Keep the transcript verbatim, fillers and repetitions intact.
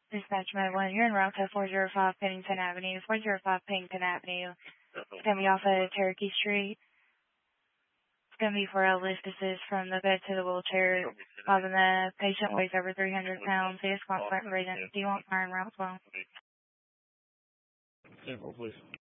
Dispatch Med one, you're in route to four oh five Pennington Avenue, four oh five Pennington Avenue. It's going to be off of Cherokee Street. It's going to be for a lift assist from the bed to the wheelchair. While the patient weighs over three hundred pounds, he is confident breathing. Do you want fire in route twelve? Sample, please.